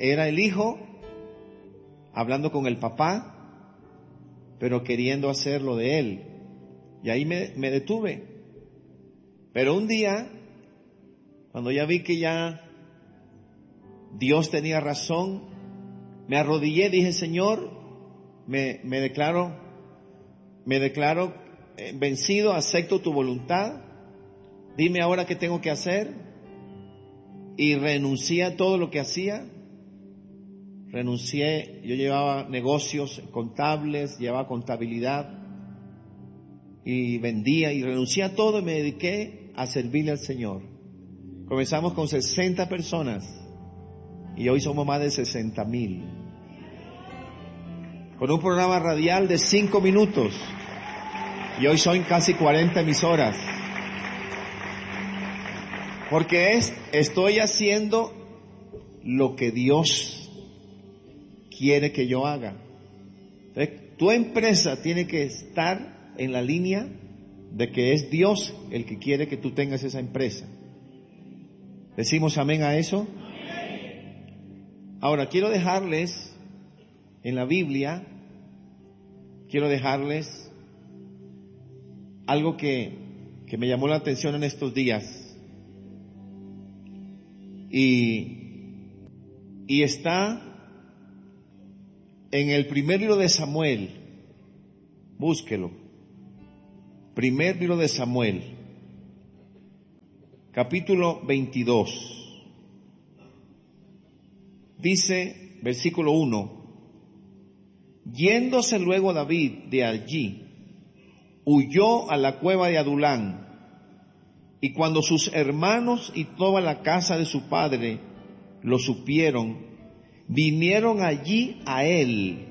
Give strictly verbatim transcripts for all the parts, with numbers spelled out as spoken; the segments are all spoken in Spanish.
era el hijo hablando con el papá, pero queriendo hacer lo de él. Y ahí me, me detuve. Pero un día, cuando ya vi que ya Dios tenía razón, me arrodillé, dije, Señor, me, me declaro, me declaro eh, vencido, acepto tu voluntad, dime ahora qué tengo que hacer, y renuncié a todo lo que hacía. Renuncié, yo llevaba negocios contables, llevaba contabilidad, y vendía, y renuncié a todo y me dediqué a servirle al Señor. Comenzamos con sesenta personas, y hoy somos más de sesenta mil. Con un programa radial de cinco minutos, y hoy son casi cuarenta emisoras. Porque es, estoy haciendo lo que Dios quiere que yo haga. Entonces, tu empresa tiene que estar en la línea de que es Dios el que quiere que tú tengas esa empresa. ¿Decimos amén a eso? Ahora, quiero dejarles en la Biblia, quiero dejarles algo que, que me llamó la atención en estos días. Y, y está en el primer libro de Samuel. Búsquelo. Primer libro de Samuel, capítulo veintidós. Dice, versículo uno, yéndose luego David de allí, huyó a la cueva de Adulán, y cuando sus hermanos y toda la casa de su padre lo supieron, vinieron allí a él,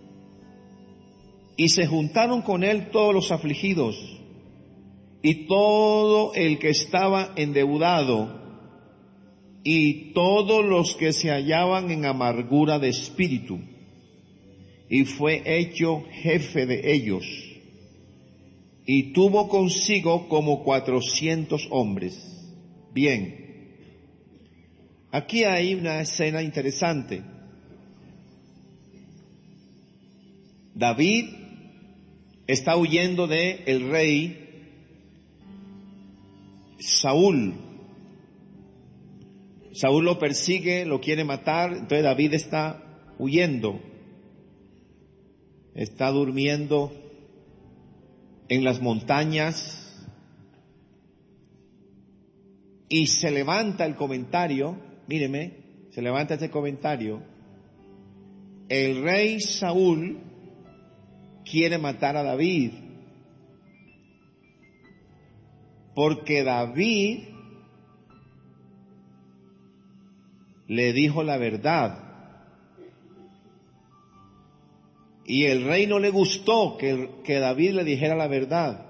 y se juntaron con él todos los afligidos, y todo el que estaba endeudado, y todos los que se hallaban en amargura de espíritu, y fue hecho jefe de ellos, y tuvo consigo como cuatrocientos hombres. Bien, aquí hay una escena interesante. David está huyendo de el rey Saúl. Saúl lo persigue, lo quiere matar, entonces David está huyendo, está durmiendo en las montañas, y se levanta el comentario, míreme, se levanta este comentario: el rey Saúl quiere matar a David, porque David le dijo la verdad, y el rey no le gustó que, que David le dijera la verdad.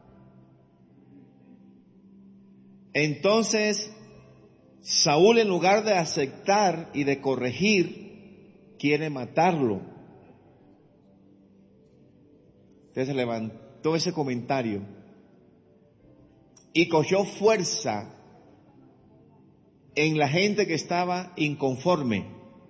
Entonces Saúl, en lugar de aceptar y de corregir, quiere matarlo. Entonces se levantó ese comentario y cogió fuerza en la gente que estaba inconforme.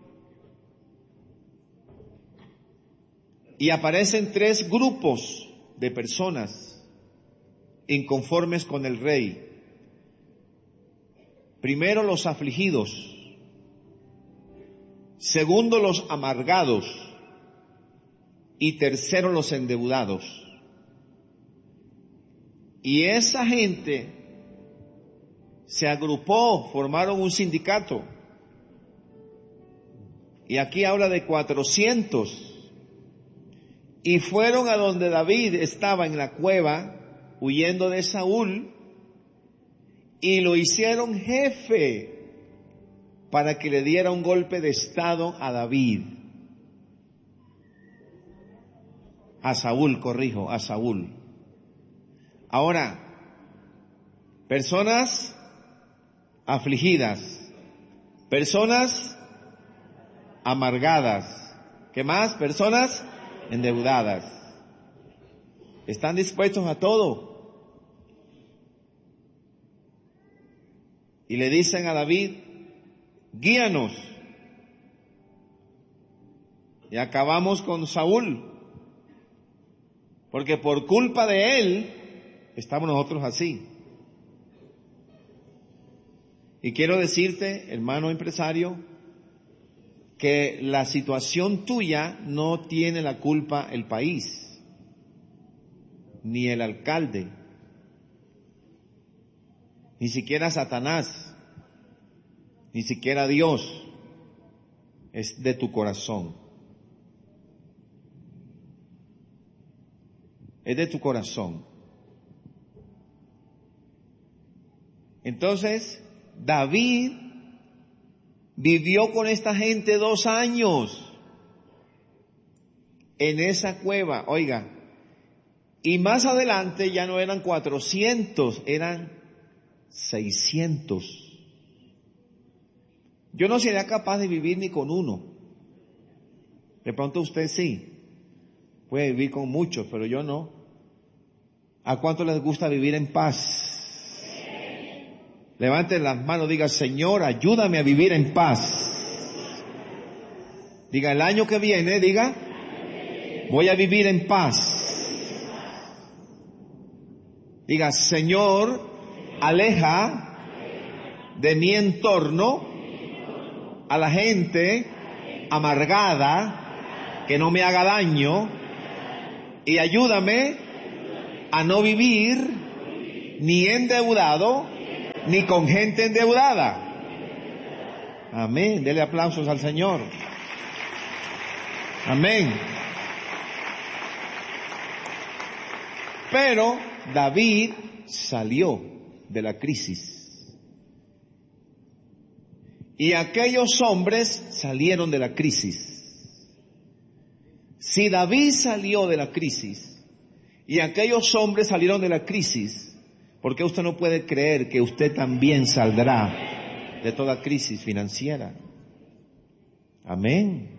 Y aparecen tres grupos de personas inconformes con el rey. Primero, los afligidos. Segundo, los amargados. Y tercero, los endeudados. Y esa gente se agrupó, formaron un sindicato. Y aquí habla de cuatrocientos. Y fueron a donde David estaba en la cueva, huyendo de Saúl, y lo hicieron jefe para que le diera un golpe de estado a David. A Saúl, corrijo, a Saúl. Ahora, personas afligidas, personas amargadas, ¿qué más? Personas endeudadas. ¿Están dispuestos a todo? Y le dicen a David: guíanos, y acabamos con Saúl. Porque por culpa de él, estamos nosotros así. Y quiero decirte, hermano empresario, que la situación tuya no tiene la culpa el país, ni el alcalde, ni siquiera Satanás, ni siquiera Dios. Es de tu corazón. Es de tu corazón. Entonces, David vivió con esta gente dos años en esa cueva, oiga, y más adelante ya no eran cuatrocientos, eran seiscientos. Yo no sería capaz de vivir ni con uno. De pronto usted sí, puede vivir con muchos, pero yo no. ¿A cuánto les gusta vivir en paz? Levanten las manos, diga, Señor, ayúdame a vivir en paz. Diga, el año que viene, diga, voy a vivir en paz. Diga, Señor, aleja de mi entorno a la gente amargada, que no me haga daño, y ayúdame a no vivir ni endeudado, ni con gente endeudada. Amén. Dele aplausos al Señor. Amén. Pero David salió de la crisis. Y aquellos hombres salieron de la crisis. Si David salió de la crisis y aquellos hombres salieron de la crisis, ¿por qué usted no puede creer que usted también saldrá de toda crisis financiera? Amén.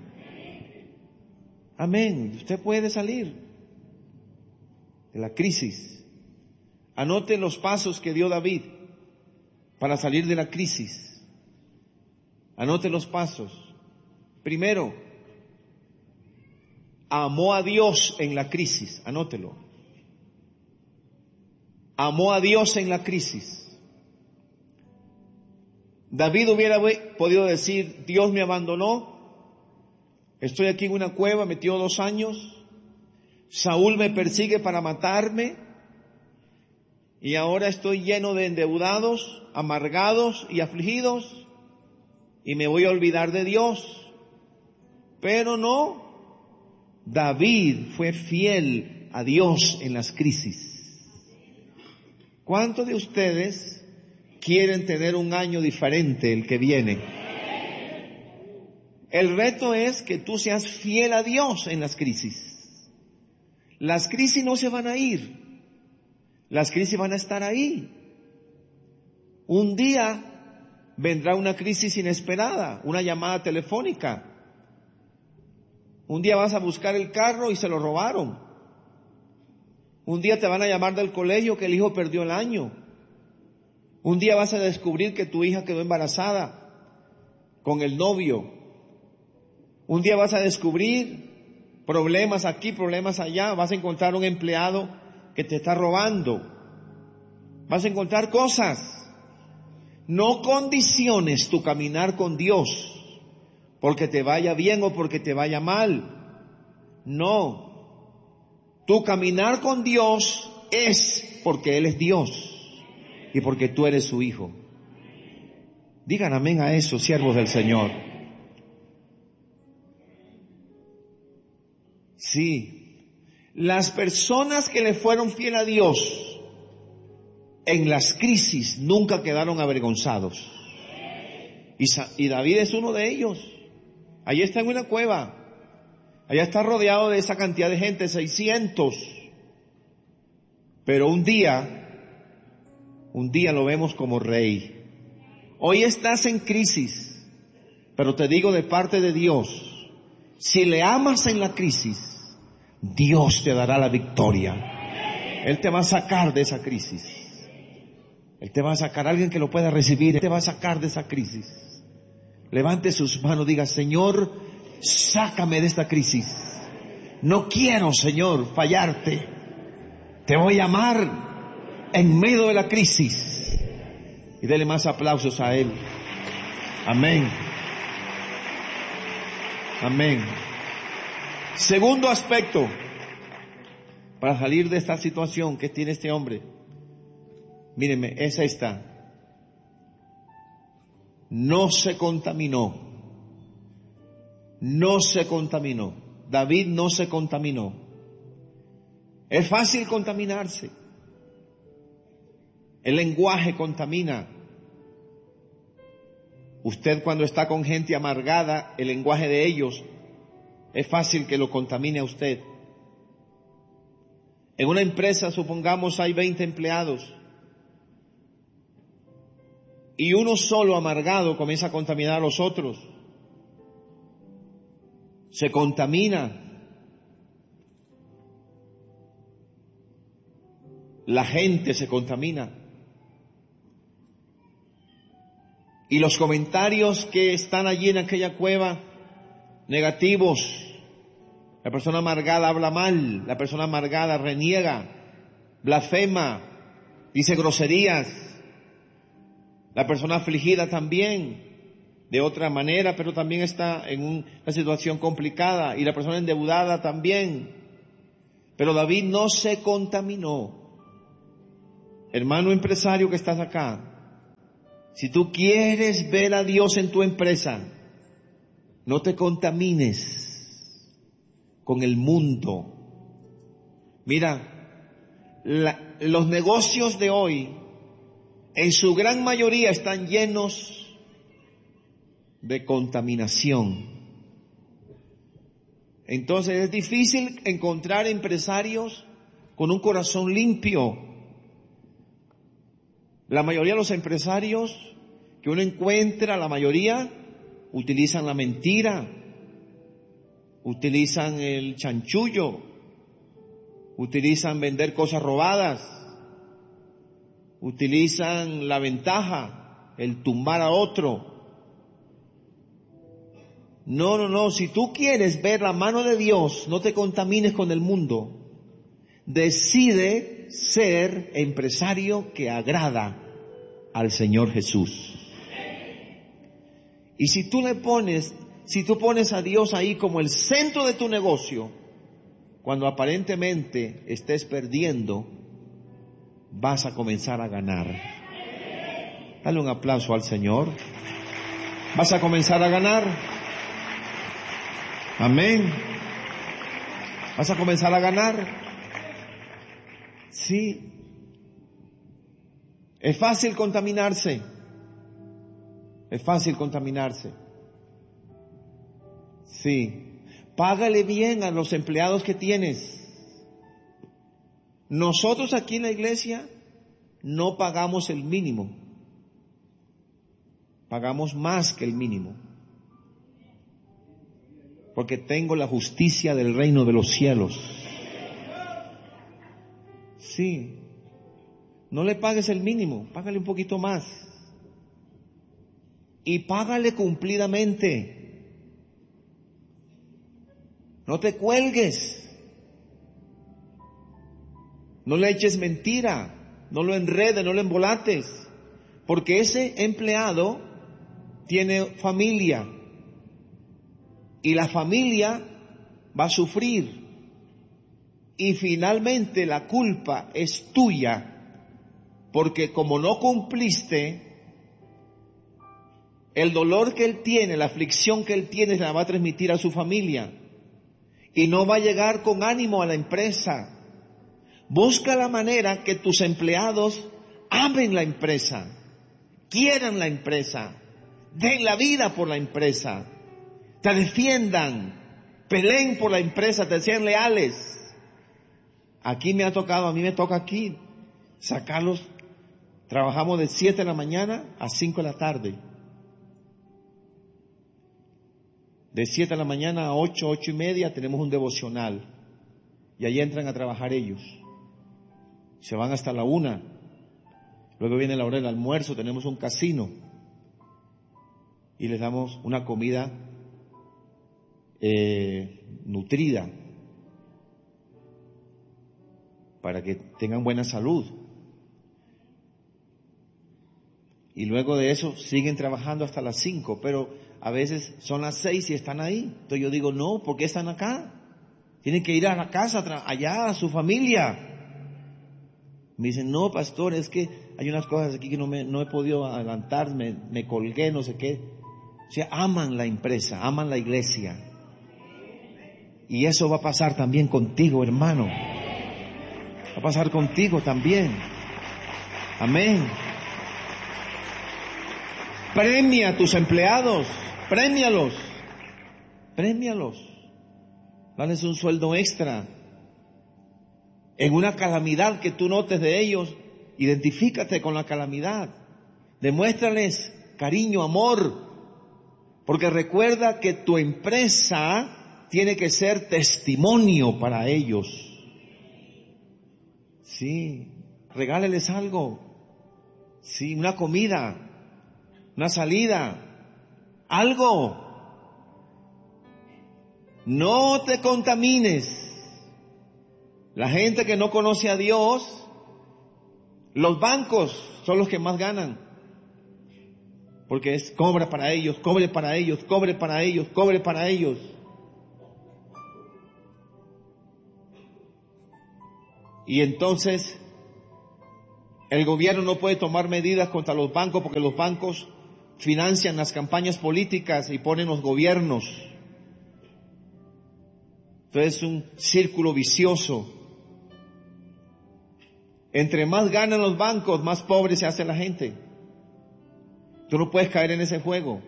Amén. Usted puede salir de la crisis. Anote los pasos que dio David para salir de la crisis. Anote los pasos. Primero, amó a Dios en la crisis. Anótelo. Amó a Dios en la crisis. David hubiera podido decir, Dios me abandonó, estoy aquí en una cueva metido dos años, Saúl me persigue para matarme, y ahora estoy lleno de endeudados, amargados y afligidos, y me voy a olvidar de Dios. Pero no, David fue fiel a Dios en las crisis. ¿Cuántos de ustedes quieren tener un año diferente el que viene? El reto es que tú seas fiel a Dios en las crisis. Las crisis no se van a ir. Las crisis van a estar ahí. Un día vendrá una crisis inesperada, una llamada telefónica. Un día vas a buscar el carro y se lo robaron. Un día te van a llamar del colegio que el hijo perdió el año. Un día vas a descubrir que tu hija quedó embarazada con el novio. Un día vas a descubrir problemas aquí, problemas allá. Vas a encontrar un empleado que te está robando. Vas a encontrar cosas. No condiciones tu caminar con Dios porque te vaya bien o porque te vaya mal. No. Tu caminar con Dios es porque Él es Dios y porque tú eres su hijo. Digan amén a eso, siervos del Señor. Sí, las personas que le fueron fiel a Dios en las crisis nunca quedaron avergonzados. Y, y David es uno de ellos. Allí está en una cueva. Allá está rodeado de esa cantidad de gente, seiscientos. Pero un día, un día lo vemos como rey. Hoy estás en crisis, pero te digo de parte de Dios, si le amas en la crisis, Dios te dará la victoria. Él te va a sacar de esa crisis. Él te va a sacar, alguien que lo pueda recibir, Él te va a sacar de esa crisis. Levante sus manos, diga, Señor, sácame de esta crisis. No quiero, Señor, fallarte. Te voy a amar en medio de la crisis. Y dele más aplausos a Él. Amén. Amén. Segundo aspecto para salir de esta situación que tiene este hombre. Mírenme, es esta. No se contaminó. No se contaminó. David no se contaminó. Es fácil contaminarse. El lenguaje contamina. Usted cuando está con gente amargada, el lenguaje de ellos es fácil que lo contamine a usted. En una empresa, supongamos, hay veinte empleados y uno solo amargado comienza a contaminar a los otros. Se contamina. La gente se contamina. Y los comentarios que están allí en aquella cueva, negativos. La persona amargada habla mal, la persona amargada reniega, blasfema, dice groserías. La persona afligida también, de otra manera, pero también está en una situación complicada. Y la persona endeudada también. Pero David no se contaminó. Hermano empresario que estás acá, si tú quieres ver a Dios en tu empresa, no te contamines con el mundo. Mira, la, los negocios de hoy, en su gran mayoría, están llenos de contaminación. Entonces es difícil encontrar empresarios con un corazón limpio. La mayoría de los empresarios que uno encuentra, la mayoría, utilizan la mentira, utilizan el chanchullo, utilizan vender cosas robadas, utilizan la ventaja, el tumbar a otro. No, no, no, si tú quieres ver la mano de Dios, no te contamines con el mundo. Decide ser empresario que agrada al Señor Jesús. Y si tú le pones, si tú pones a Dios ahí como el centro de tu negocio, cuando aparentemente estés perdiendo, vas a comenzar a ganar. Dale un aplauso al Señor. Vas a comenzar a ganar. Amén. Vas a comenzar a ganar. Sí. Es fácil contaminarse. Es fácil contaminarse. Sí. Págale bien a los empleados que tienes. Nosotros aquí en la iglesia no pagamos el mínimo. Pagamos más que el mínimo. Porque tengo la justicia del reino de los cielos. Sí. No le pagues el mínimo, págale un poquito más. Y págale cumplidamente. No te cuelgues. No le eches mentira. No lo enredes, no lo embolates. Porque ese empleado tiene familia. Y la familia va a sufrir. Y finalmente la culpa es tuya. Porque como no cumpliste, el dolor que él tiene, la aflicción que él tiene, se la va a transmitir a su familia. Y no va a llegar con ánimo a la empresa. Busca la manera que tus empleados amen la empresa, quieran la empresa, den la vida por la empresa, te defiendan, peleen por la empresa, te sean leales. Aquí me ha tocado, a mí me toca aquí sacarlos. Trabajamos de siete de la mañana a cinco de la tarde. De siete de la mañana a ocho, ocho y media tenemos un devocional. Y ahí entran a trabajar ellos. Se van hasta la una. Luego viene la hora del almuerzo, tenemos un casino. Y les damos una comida eh, nutrida, para que tengan buena salud. Y luego de eso siguen trabajando hasta las cinco, pero a veces son las seis y están ahí. Entonces yo digo, no, ¿por qué están acá? Tienen que ir a la casa, allá, a su familia. Me dicen, no, pastor, es que hay unas cosas aquí que no, me, no he podido adelantar, me, me colgué, no sé qué. O sea, aman la empresa, aman la iglesia. Y eso va a pasar también contigo, hermano. Va a pasar contigo también. Amén. Premia a tus empleados, premialos, premialos. Dales un sueldo extra. En una calamidad que tú notes de ellos, identifícate con la calamidad. Demuéstrales cariño, amor. Porque recuerda que tu empresa tiene que ser testimonio para ellos. Sí, regáleles algo. Sí, una comida, una salida, algo. No te contamines. La gente que no conoce a Dios, los bancos son los que más ganan. Porque es cobra para ellos, cobre para ellos, cobre para ellos, cobre para ellos. Y entonces el gobierno no puede tomar medidas contra los bancos porque los bancos financian las campañas políticas y ponen los gobiernos. Entonces es un círculo vicioso. Entre más ganan los bancos, más pobre se hace la gente. Tú no puedes caer en ese juego.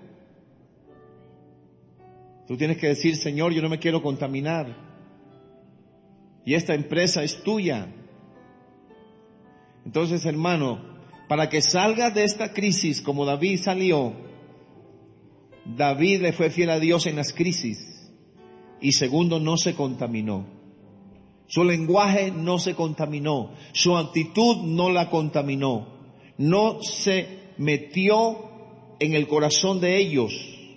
Tú tienes que decir, Señor, yo no me quiero contaminar. Y esta empresa es tuya. Entonces, hermano, para que salgas de esta crisis como David salió, David le fue fiel a Dios en las crisis. Y segundo, no se contaminó. Su lenguaje no se contaminó. Su actitud no la contaminó. No se metió en el corazón de ellos.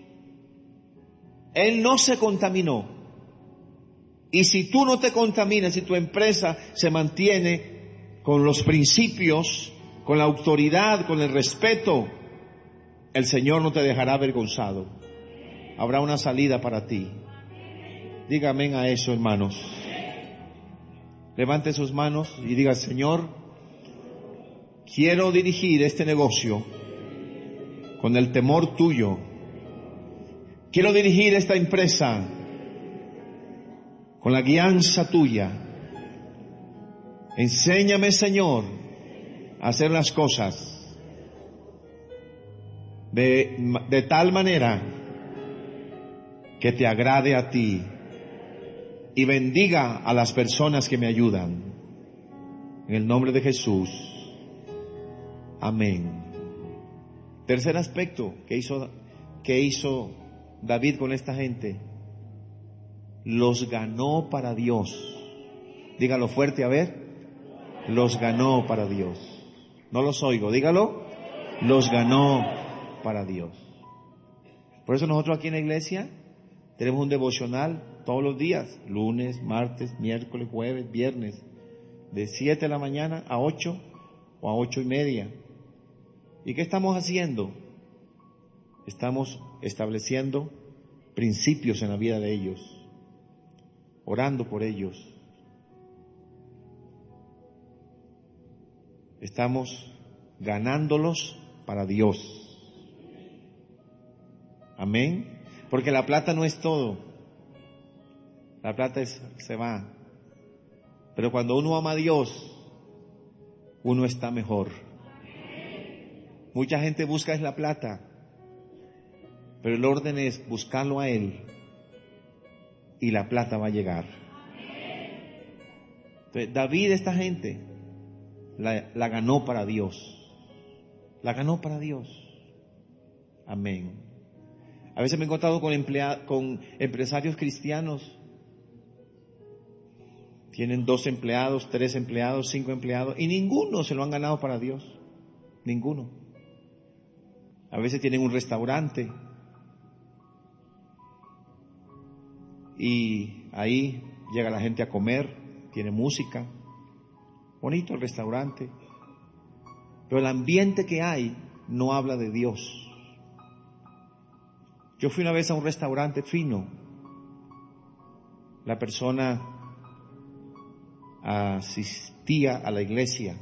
Él no se contaminó. Y si tú no te contaminas, si tu empresa se mantiene con los principios, con la autoridad, con el respeto, el Señor no te dejará avergonzado. Habrá una salida para ti. Diga amén a eso, hermanos. Levante sus manos y diga, Señor, quiero dirigir este negocio con el temor tuyo. Quiero dirigir esta empresa con la guianza tuya. Enséñame, Señor, a hacer las cosas de, de tal manera que te agrade a ti y bendiga a las personas que me ayudan. En el nombre de Jesús. Amén. Tercer aspecto que hizo, que hizo David con esta gente. Los ganó para Dios. Dígalo fuerte, a ver. Los ganó para Dios. No los oigo, dígalo. Los ganó para Dios. Por eso nosotros aquí en la iglesia tenemos un devocional todos los días, lunes, martes, miércoles, jueves, viernes, de siete de la mañana a ocho o a ocho y media. ¿Y qué estamos haciendo? Estamos estableciendo principios en la vida de ellos, orando por ellos. Estamos ganándolos para Dios. Amén. Porque la plata no es todo. La plata es, se va. Pero cuando uno ama a Dios, uno está mejor. Mucha gente busca es la plata, pero el orden es buscarlo a Él y la plata va a llegar. Entonces, David, esta gente, la, la ganó para Dios. La ganó para Dios. Amén. A veces me he encontrado con, emplea, con empresarios cristianos. Tienen dos empleados, tres empleados, cinco empleados, y ninguno se lo han ganado para Dios. Ninguno. A veces tienen un restaurante. y ahí llega la gente a comer, tiene música, bonito el restaurante, pero el ambiente que hay no habla de Dios. Yo fui una vez a un restaurante fino, la persona asistía a la iglesia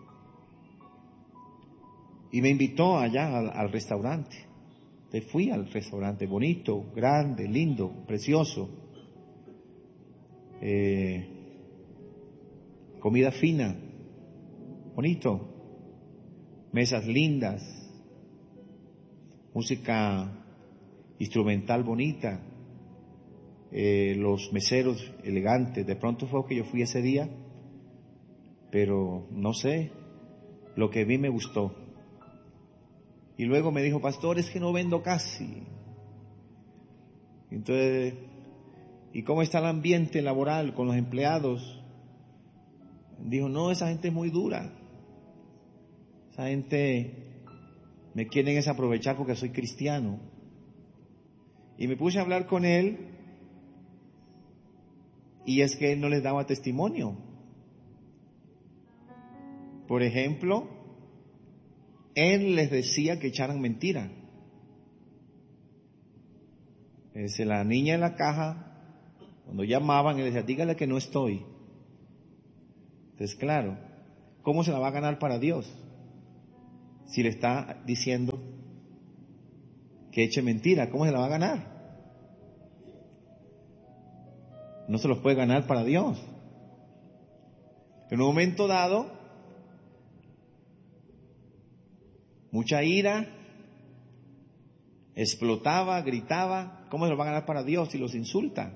y me invitó allá al, al restaurante. Te fui al restaurante, bonito, grande, lindo, precioso, eh, comida fina, bonito, mesas lindas, música instrumental bonita, eh, los meseros elegantes. De pronto fue que yo fui ese día, pero no sé, lo que vi me gustó. Y luego me dijo, pastor, es que no vendo casi. Entonces, ¿y cómo está el ambiente laboral con los empleados? Dijo, no, esa gente es muy dura. Esa gente me quieren es aprovechar porque soy cristiano. Y me puse a hablar con él, y es que él no les daba testimonio. Por ejemplo, él les decía que echaran mentira. Es la niña en la caja, cuando llamaban, él decía, dígale que no estoy. Entonces, claro, ¿cómo se la va a ganar para Dios? Si le está diciendo que eche mentira, ¿cómo se la va a ganar? No se los puede ganar para Dios. En un momento dado, mucha ira, explotaba, gritaba. ¿Cómo se los va a ganar para Dios si los insulta?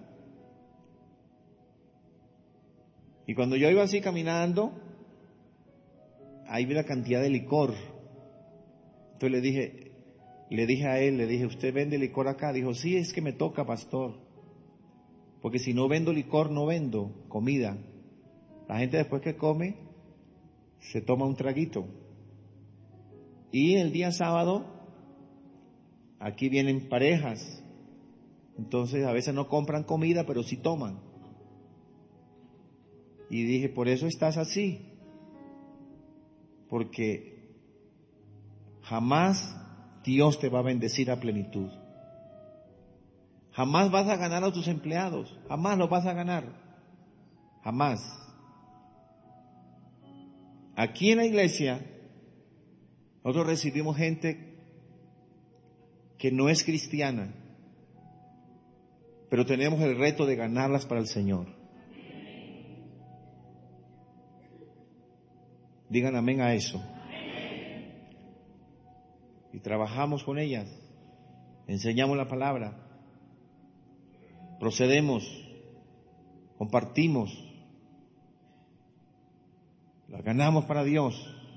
Y cuando yo iba así caminando, ahí vi la cantidad de licor. Entonces le dije, le dije a él, le dije, ¿usted vende licor acá? Dijo, sí, es que me toca, pastor. Porque si no vendo licor, no vendo comida. La gente después que come, se toma un traguito. Y el día sábado, aquí vienen parejas. Entonces a veces no compran comida, pero sí toman. Y dije, por eso estás así. Porque jamás Dios te va a bendecir a plenitud. Jamás vas a ganar a tus empleados. Jamás los vas a ganar. Jamás. Aquí en la iglesia, nosotros recibimos gente que no es cristiana, pero tenemos el reto de ganarlas para el Señor. Digan amén a eso. Y trabajamos con ellas, enseñamos la palabra, procedemos, compartimos, las ganamos para Dios.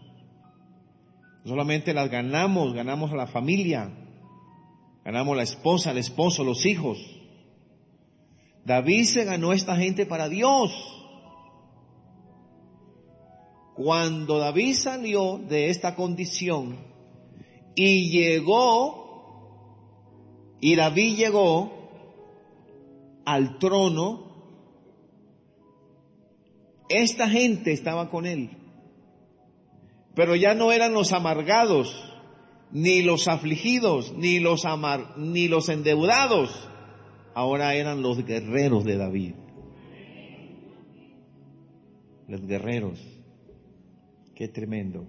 No solamente las ganamos, ganamos a la familia, ganamos a la esposa, al esposo, los hijos. David se ganó a esta gente para Dios. Cuando David salió de esta condición y llegó, y David llegó al trono, esta gente estaba con él, pero ya no eran los amargados, ni los afligidos, ni los amar, ni los endeudados, ahora eran los guerreros de David. Los guerreros. Qué tremendo.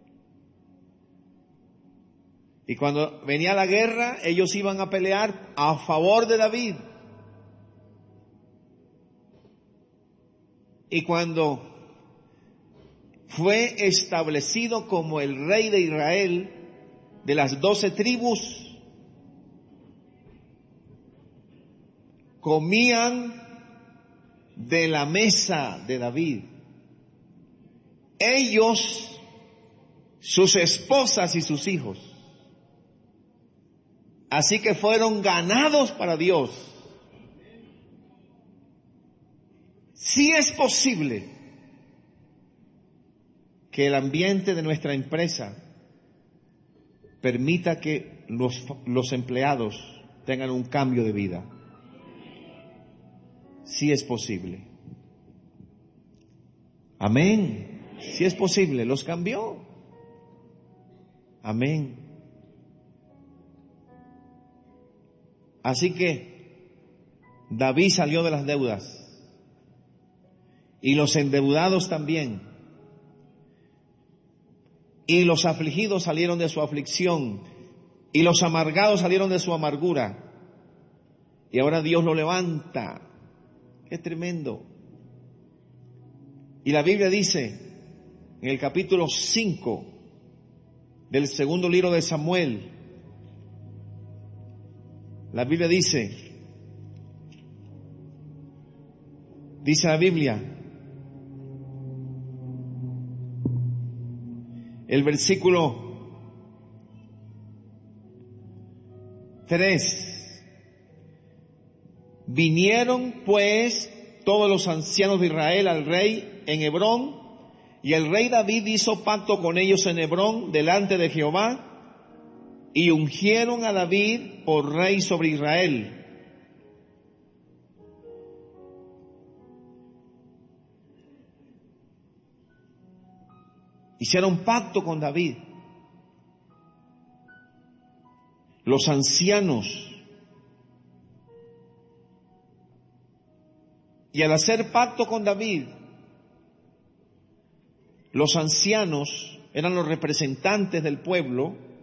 Y cuando venía la guerra, ellos iban a pelear a favor de David. Y cuando fue establecido como el rey de Israel, de las doce tribus, comían de la mesa de David. Ellos, sus esposas y sus hijos. Así que fueron ganados para Dios. Sí es posible que el ambiente de nuestra empresa permita que los, los empleados tengan un cambio de vida. Sí es posible. Amén. Sí es posible. Los cambió. Amén. Así que David salió de las deudas. Y los endeudados también. Y los afligidos salieron de su aflicción. Y los amargados salieron de su amargura. Y ahora Dios lo levanta. ¡Qué tremendo! Y la Biblia dice, en el capítulo cinco del segundo libro de Samuel, la Biblia dice, dice la Biblia, el versículo tres, vinieron pues todos los ancianos de Israel al rey en Hebrón, y el rey David hizo pacto con ellos en Hebrón delante de Jehová, y ungieron a David por rey sobre Israel. Hicieron pacto con David. Los ancianos. Y al hacer pacto con David, los ancianos eran los representantes del pueblo,